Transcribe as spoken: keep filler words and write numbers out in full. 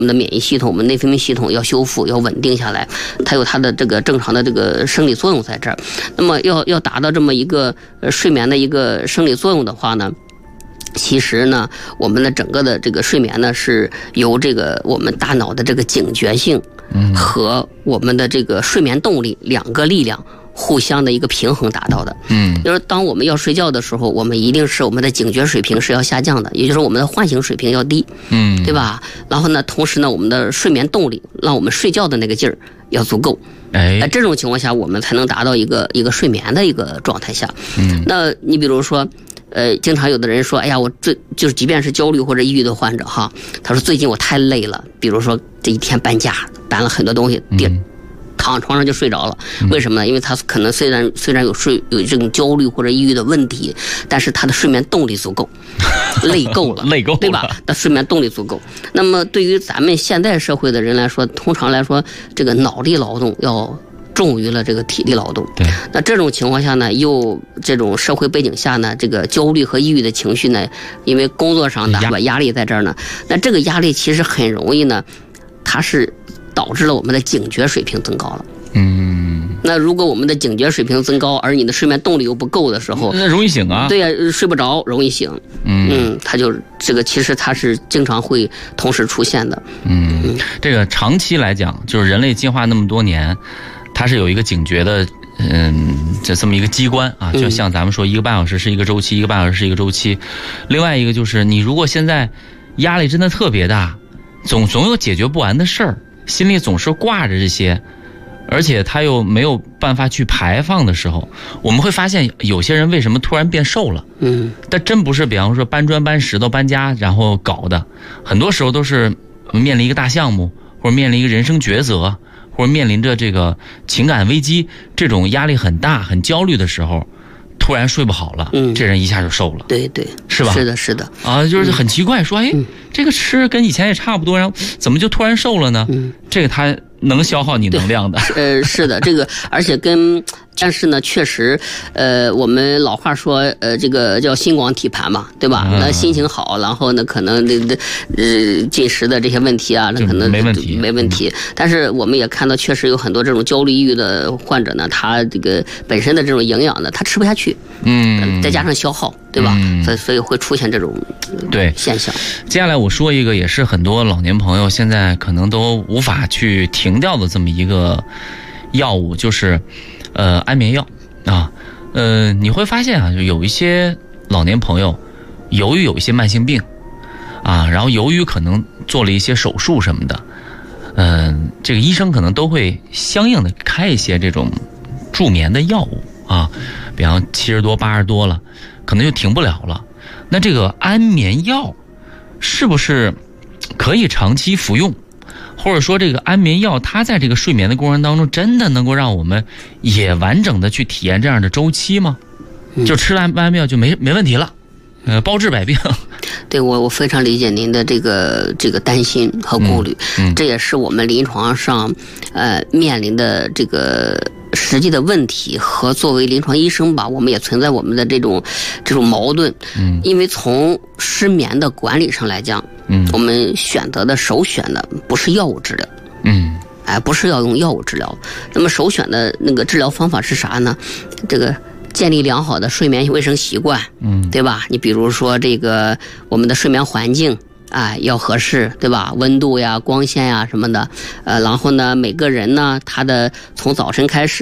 们的免疫系统、我们内分泌系统要修复、要稳定下来，它有它的这个正常的这个生理作用在这儿。那么要要达到这么一个呃睡眠的一个生理作用的话呢，其实呢，我们的整个的这个睡眠呢，是由这个我们大脑的这个警觉性和我们的这个睡眠动力两个力量互相的一个平衡达到的。嗯，就是当我们要睡觉的时候，我们一定是我们的警觉水平是要下降的，也就是我们的唤醒水平要低，嗯，对吧？然后呢，同时呢，我们的睡眠动力，让我们睡觉的那个劲儿要足够。哎，呃，这种情况下，我们才能达到一个一个睡眠的一个状态下。嗯，那你比如说。呃，经常有的人说，哎呀，我最就是即便是焦虑或者抑郁的患者哈，他说最近我太累了，比如说这一天搬家搬了很多东西，跌、嗯、躺床上就睡着了。为什么呢？因为他可能虽然虽然有睡有这种焦虑或者抑郁的问题，但是他的睡眠动力足够，累够了， 累够了， 对吧？他睡眠动力足够。那么对于咱们现代社会的人来说，通常来说，这个脑力劳动要重于了这个体力劳动。 对， 那这种情况下呢，又这种社会背景下呢，这个焦虑和抑郁的情绪呢，因为工作上的压压力在这儿呢，那这个压力其实很容易呢，它是导致了我们的警觉水平增高了。嗯，那如果我们的警觉水平增高，而你的睡眠动力又不够的时候， 那容易醒啊。 对呀、啊，睡不着，容易醒。嗯嗯，它就这个其实它是经常会同时出现的。 嗯，嗯这个长期来讲，就是人类进化那么多年。它是有一个警觉的，嗯，这这么一个机关啊，就像咱们说一个半小时是一个周期，一个半小时是一个周期。另外一个就是，你如果现在压力真的特别大，总总有解决不完的事儿，心里总是挂着这些，而且他又没有办法去排放的时候，我们会发现有些人为什么突然变瘦了？嗯，但真不是比方说搬砖、搬石头、搬家然后搞的，很多时候都是面临一个大项目，或者面临一个人生抉择。或者面临着这个情感危机，这种压力很大、很焦虑的时候，突然睡不好了，嗯，这人一下就瘦了， 对对， 是吧？ 是的，是的， 啊，就是很奇怪，说，哎，嗯、这个吃跟以前也差不多，然后怎么就突然瘦了呢？嗯，这个它能消耗你能量的， 呃，是的，这个，而且跟，但是呢，确实，呃，我们老话说，呃，这个叫心广体盘嘛，对吧？嗯、那心情好，然后呢，可能这这呃进食的这些问题啊，那可能没问题， 没问题。嗯、但是我们也看到，确实有很多这种焦虑抑郁的患者呢，他这个本身的这种营养呢，他吃不下去，嗯，再加上消耗，对吧？嗯、所以所以会出现这种对现象。 接下来我说一个，也是很多老年朋友现在可能都无法去停掉的这么一个药物，就是呃安眠药啊。呃，你会发现啊，就有一些老年朋友，由于有一些慢性病啊，然后由于可能做了一些手术什么的，嗯、呃，这个医生可能都会相应的开一些这种助眠的药物啊，比方七十多、八十多了，可能就停不了了。那这个安眠药是不是可以长期服用？或者说这个安眠药它在这个睡眠的过程当中真的能够让我们也完整的去体验这样的周期吗？嗯、就吃了安眠药就没没问题了，呃，包治百病。 对，我我非常理解您的这个这个担心和顾虑，嗯嗯、这也是我们临床上呃面临的这个实际的问题和作为临床医生吧，我们也存在我们的这种这种矛盾。嗯，因为从失眠的管理上来讲，嗯，我们选择的首选的不是药物治疗，嗯，哎，不是要用药物治疗。那么首选的那个治疗方法是啥呢？这个建立良好的睡眠卫生习惯，嗯，对吧？你比如说这个我们的睡眠环境啊要合适，对吧？温度呀、光线呀什么的，呃，然后呢，每个人呢，他的从早晨开始。